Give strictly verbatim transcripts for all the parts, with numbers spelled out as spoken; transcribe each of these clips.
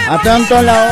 Atento la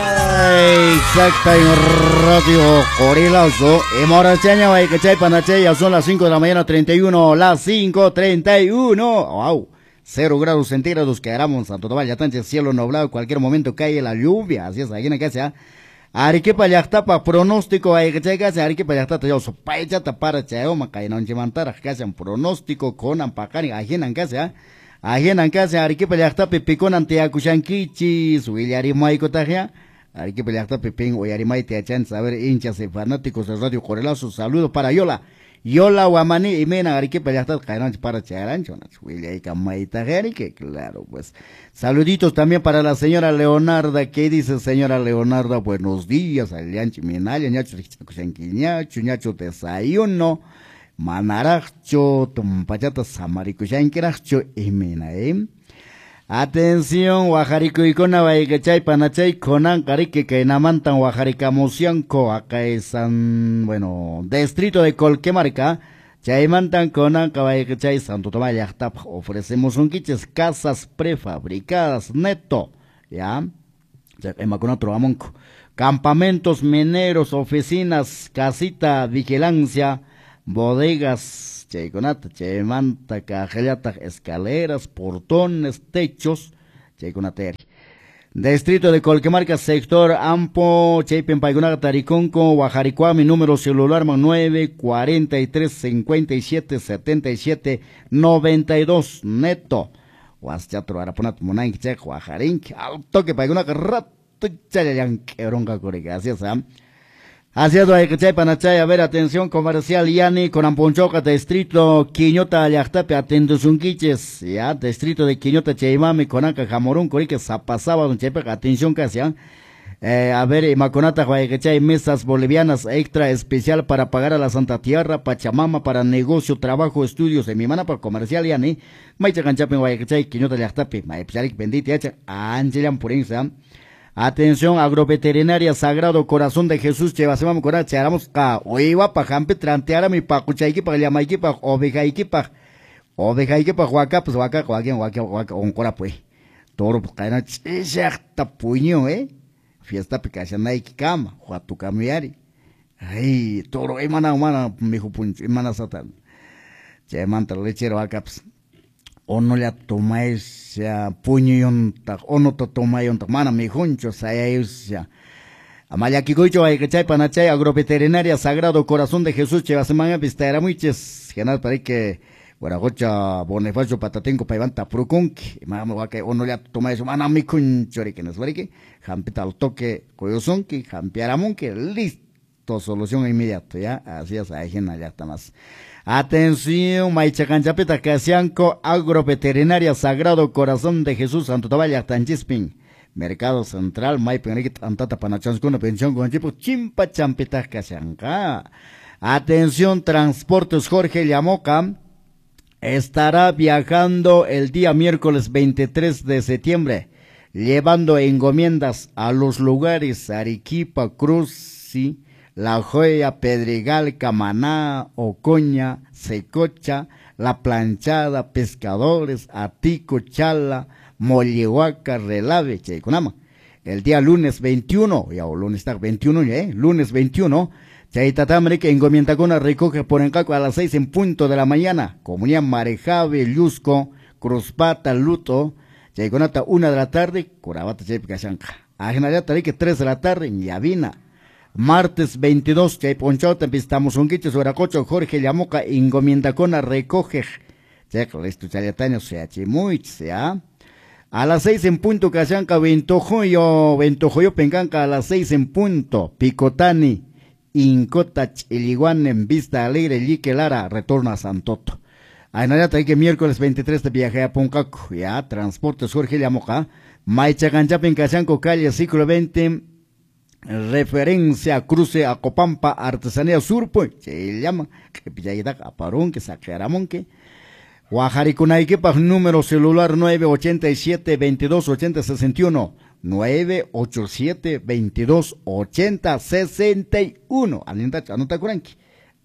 hora exacta en Radio Corilazo. Emorachaña, Guaycachay, Panachay, ya son las cinco de la mañana, treinta y uno, las cinco treinta y uno. Wow, cero grados centígrados, quedaremos Santo Tomás, ya tan cielo nublado, cualquier momento cae la lluvia, así es, aquí en casa. Arequipa llactapa pronóstico, Guaycachay, casa, Arequipa llactapa, yo sopacha, tapara, chayoma, caínan chimantara, casa, pronóstico, con ampacani, aquí en casa. Ajen angkasa Arequipa llaqtapi pikunan tiyakushankichis willarimayku tajya Arequipa llaqtapi pin uyarimay tiyachan saber hinchas y fanáticos de Radio Corelazo. Saludo para Yola Yola Guamani y Mena Arequipa llaqtapi kairanch para charancho willarikamay tajari, que claro pues. Saluditos también para la señora Leonarda. ¿Qué dice señora Leonarda? Buenos días, alianchi minaya ñacho rikushankiñacho ñacho desayuno manaracho tumpachata samarikushankiracho imena eh. Atención, Guajaricuycona Guaycachay Panachay Conan Carique que namantan Guajaricamosianco acá es bueno distrito de Colquemarca Chaymantan Conan Guaycachay Santo Tomás Llaqtap. Ofrecemos un quiches casas prefabricadas neto ya Emaconatroamonco, campamentos mineros, oficinas, casita, vigilancia, bodegas, chayconata, chaymanta, cajellata, escaleras, portones, techos, chayconateri. Distrito de Colquemarca, sector Ampo, Chaypen Paigonaga, Tariconco, Guajaricuami, número celular nueve cuarenta y tres cincuenta y siete setenta y siete noventa y dos, neto. Huaschatro Araponat Monank, Chek, Guajarink, al toque Paigonaga, rato, chayayank, eronga corega, así es, ¿eh? Así es, Guaycachay, Panachay, a ver, atención comercial, Yani, con Amponchoca, distrito Quiñota, Llaqtapi, Atendusunquiches, ya, distrito de Quiñota, Chaymami, Conaca, Jamorón, Corique, Zapasaba, Don Chepe, atención casi, eh, a ver, Maconata, Guaycachay, mesas bolivianas, extra especial para pagar a la Santa Tierra, Pachamama, para negocio, trabajo, estudios, en mi mana, para comercial, Yani, Maicha Canchape, Guaycachay, Quiñota, Llaqtapi, Maipcharik, bendita, Hacha, Angelan Purinza. Atención, agroveterinaria Sagrado Corazón de Jesús, Chevasemam Cora, Charamos Ka, Oiwa, Pajampe, Tranteara, mi Pacuchaiki, Pajamaiki, Paj, Ovejaiki, Paj, Ovejaiki, Paj, Huaca, pues Huaca, Huaca, Huaca, Huaca, Oncora, pues. Toro, pues, Caina, Chechacta, Puño, eh. Fiesta Picachanaiki, Cama, Huatucamiari. Ay, Toro, Emana, Humana, Mijo Punch, Emana Satan. Chemanta, Lechero, Huaca, pues. Ono ya tomáis ya puño yonta, ono to toma yonta, mana mi juncho sayayus ya. Amayakikoicho Guaycachay Panachay, agroveterinaria Sagrado Corazón de Jesús, Chevasemanga, Vistera Muiches, Genal para que Guaragocha Bonifacio Patatenco Paivanta Prucunki, Mama Waka, ono ya tomáis, mana mi juncho, que nos varike, Jampita al toque, Coyosonki, Jampiaramonque, listo, solución inmediata, ya, así es, ahí en allá está más. Atención, Maichacanchapeta, Casianco, agroveterinaria Sagrado Corazón de Jesús, Santo Tomás Tanchispin, Mercado Central, Maipenriquit, Antata Panachanskuna, Pensión con Chipo, Chimpa Champeta, Casianca. Atención, Transportes Jorge Llamoca, estará viajando el día miércoles veintitrés de septiembre, llevando encomiendas a los lugares Arequipa, Cruzi, La Joya, Pedregal, Camaná, Ocoña, Secocha, La Planchada, Pescadores, Atico, Chala, Mollehuaca, Relave, Chaycunama. El día lunes veintiuno, ya o lunes está veintiuno, eh, lunes veintiuno, Chaytatamre que encomienda recoge por encaco a las seis en punto de la mañana. Comunidad Marejave, Llusco, Cruzpata, Luto, Chayconata una de la tarde, Curabata, Chaypicachanca. Ajenayata, que tres de la tarde, en Yavina. Martes veintidós, Chay Ponchota, Pistamos un quicho, Sueracocho, Jorge Llamoca, Ingomiendacona, recoge, Checo, esto chayataño, sea chimuich, sea. A las seis en punto, Cachanca, Ventojoyo, Ventojoyo, Pencanca, a las seis en punto, Picotani, Incotach, Iliguan, en Vista Alegre, Lique Lara, retorno a Santoto. Ainayata, que miércoles veintitrés de viaje a Poncaco, ya, Transportes Jorge Llamoca, Maicha Canchapen, Cachanco, calle, ciclo veinte, referencia cruce a Copampa, Artesanía Sur, pues, se llama, que pillayita aparón, que saquearamón, que Guajaricunaiquepa, número celular nueve ochenta y siete veintidós ochenta sesenta y uno, nueve ochenta y siete veintidós ochenta sesenta y uno, anota curanqui,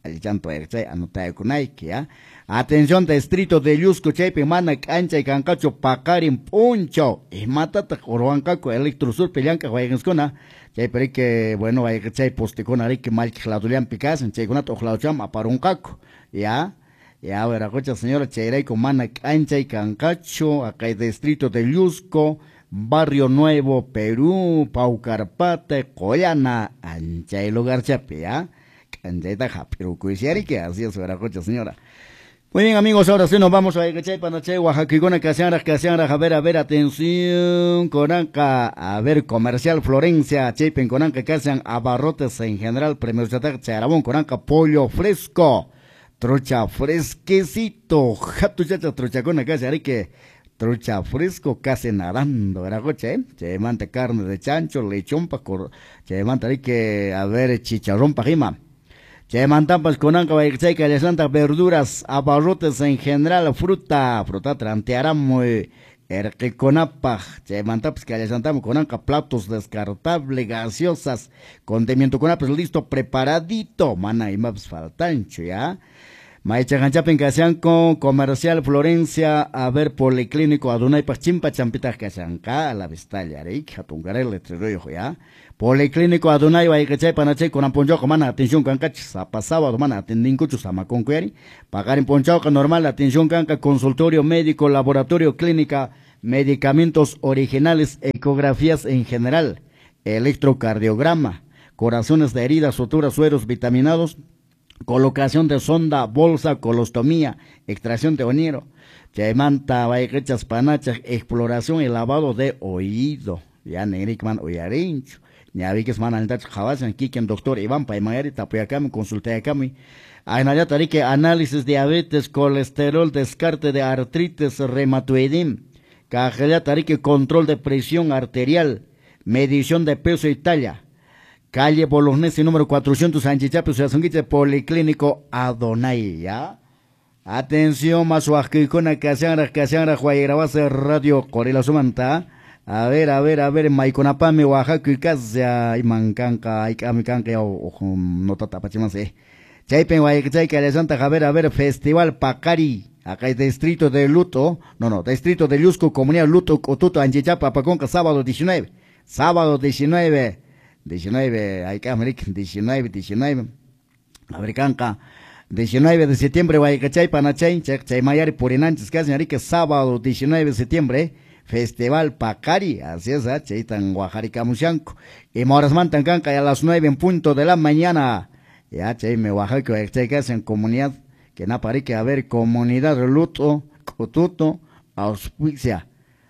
allichanto chay anotay kunayki, ya. Atención distrito de Llusco chaypi mana cancha y cancacho pakarin puncho. Y matata corhuancaco electrosur pellanca huayganskuna. Chay pero que bueno vaya que chay posticona que mal que ladulian picasen chay kuna tojlaucham aparuncaco. Ya. Ya verá cocha señora chay con mana cancha y cancacho acá el distrito de Llusco. Barrio Nuevo, Perú, Paucarpate, Collana, Anchay lugar chapi, ¿ya? Canchaita Japiru, Cuisiari, que así es, verá cocha señora. Muy bien, amigos, ahora sí nos vamos a Ecachay, Panachay, Oaxaca, Casiara, Casiara, a ver, a ver, atención, Coranca, a ver, Comercial Florencia, Chepen, Coranca, Casian, Abarrotes en general, Premios de Charabón, Coranca, Pollo Fresco, Trucha Fresquecito, Jatu Chacha, Trucha con Casiari, que trucha fresco, casi nadando, ¿verdad, coche? ¿Eh? Se manta carne de chancho, lechón, pa cor... se manta ahí que, a ver, chicharrón pa' rima. Se mantan pues con anca, que le santa verduras, abarrotes en general, fruta, fruta trantearán muy, erqueconapa, se mantan pues que le santamos con anca, platos descartables, gaseosas, condimento con pues listo, preparadito, mana y más faltancho, ¿ya? Maicha Ganchapen Casianco, Comercial Florencia, a ver, Policlínico, Adunay Pachimpa, Champitas Casianca, a la Vistalla, Reik, Hatungarel, Letreroyo, ¿ya? Policlínico, Adunay, Baikachay, Panachay, con Amponchoco, mana, atención, Cancach, Zapasaba, mana, atendincucho, Samaconqueri, pagar en Ponchoco, normal, atención, Canca, consultorio médico, laboratorio, clínica, medicamentos originales, ecografías en general, electrocardiograma, corazones de heridas, suturas, sueros, vitaminados, colocación de sonda, bolsa, colostomía, extracción de oniero, chaimanta, baiguechas, panachas, exploración y lavado de oído. Ya negrikman oyarincho. Ya vi que es manalidad jabasan, kiken doctor Iván Paimayari, tapuyacami, consultayacami. Ainaya tarique, análisis diabetes, colesterol, descarte de artritis, reumatoidem. Cajaya tarique, control de presión arterial, medición de peso y talla. Calle Bolognesi número cuatrocientos, Anchichapi, Suazunguiche, Policlínico Adonai, ¿ya? Atención, Masuajquicona, Casianra, Casianra, Juayrabase, Radio Corela Sumanta. A ver, a ver, a ver, Maiconapame, Oaxaca, y Casia, y Mancanca, y Amicanca, o no tatapachimase. Chaipen, Guayachay, de Santa, a ver, a ver, Festival Pacari, acá hay distrito de Luto, no, no, distrito de Llusco, Comunidad Luto, Cotuto, Anchichapa, Paconca, sábado diecinueve, sábado diecinueve. diecinueve, hay que América, diecinueve, diecinueve, Americanca, diecinueve de septiembre, Guayacachay, Panachay, Chay Mayari, Purinanches, casi Arique, sábado diecinueve de septiembre, Festival Pacari, así es, ¿eh? Chaitan Oaxaca Mushanco, y Moras Mantancanca, a las nueve en punto de la mañana, ya, Chay me Oaxaca, Chay casi en comunidad, que na parique, a ver, comunidad de Luto, Cotuto, auspicia.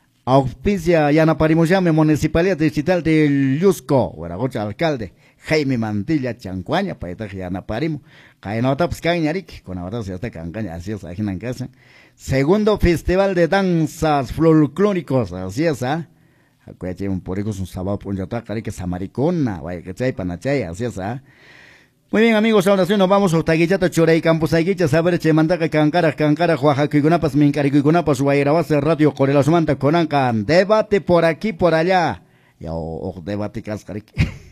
Auspicia Yanaparimushame, Municipalidad Digital de Llusco, Huaragocha Alcalde, Jaime Mantilla, Chancuaña, Paita Yanaparimu, Cainota Pscañarik, con ahora se está cancaña, así es, aquí en casa. Segundo Festival de Danzas Folclóricos, así es, ¿ah? Acuérdate, un porico, un sábado, un yatacari, que Samaricona, vaya que chay, panachay, así es, ¿ah? Muy bien, amigos, ahora sí nos vamos a Otaguillata, Chorey, Campos Aguicha, Saber, Chemandaca, Cancara, Cancara, Oaxaca, Igunapas, Mincaricunapas, Guayrabase, Radio Corela Sumanta, Conanca, debate por aquí, por allá. Ya, o, o debate cascaric.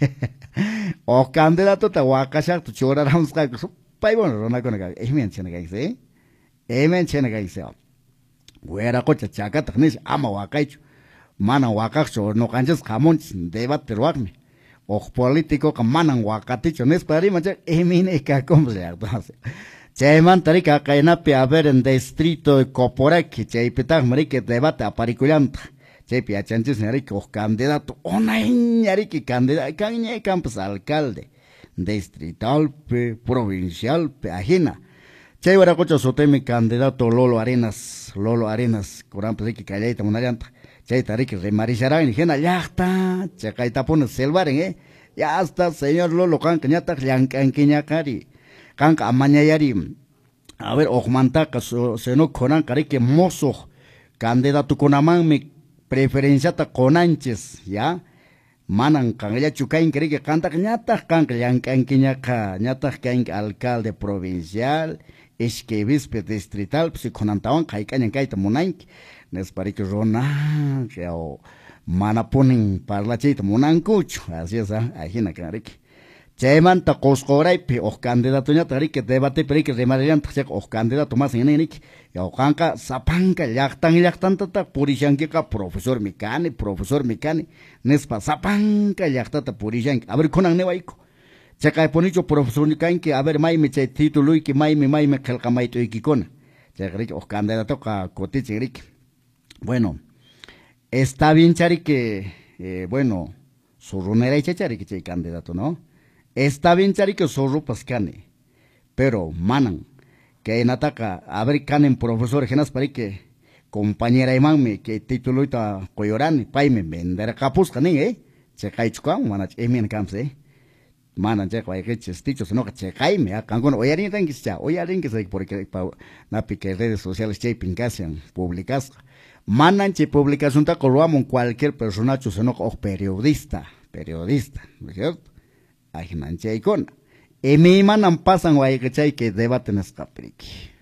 O candidato, Tahuacachar, tu chora, Ramska, Paibon, Ronaconaga, Emen Chenegais, eh? Emen Chenegais, Guera Cocha, Chaca, Tagnis, Ama Huacaicho, Mana Huacacho, no canches, jamón, debate, Ruagme. O político que manan guacaticho, no es para manchar, emine que como se hace. Che mantarica caenape a ver en distrito de Coporaki, che pitag marique debate a pariculanta. Che piachanchis narique o candidato, ona ñarique candidato, cañe campos alcalde, distrital, pe, provincial, pe, ajena. Che huaracocho sotemi candidato Lolo Arenas, Lolo Arenas, curan pues que callaita monallanta. Chay tarik remarizarán, jena, ya está, chay tapones selvaren, eh, ya está, señor Lolo, canca, ya está, yancan, quiñacari, canca, amañayari, a ver, ojmantaca, se no conan, carique, mozo, candidato con amán, mi preferenciata con anches, ya, manan, can, ya chucain, carique, canta, ñata, canca, yancan, quiñaca, ñata, can, alcalde provincial, es que vispe distrital, pues, con antawan, caican, yancaita, monanque, nes parique rona, que o mana ponen para la chita, monancucho, así es, ahí en la carique. Chaymanta coscoraypi o candidato ñatari que debate peri que remarian tachak o candidato más en enik ya okanka sapanka llaktan llaktantata purishankika profesor Mikani profesor Mikani nespa sapanka llaktata purishanki a ver konan newaiko chakay ponicho profesor Mikani a ver maymi chay título y que maymi maymi kelkamayto ikikona chakrik o candidato ka kotichik. Bueno, está bien chari que eh, bueno su runera y chari que chay candidato, ¿no? Está bien chari que zorro pascane, pero manan, que en ataca, a ver canen profesor, genas para que compañera imame, que título ita coyorani, paime, vender capus canen, eh, che caichucan, manach, emien camps, eh, manan, che, cuay que chestichos, no, che caime, a cangon, oyarin tangis cha, oyarin que se, porque, pa, napi que redes sociales che pincasian, publicas, manan che publicación ta coluamon cualquier personaje, sino o periodista, periodista, ¿no es cierto? Ay, manche icona. Y mi manan pasan guay que chay que debaten escapriki.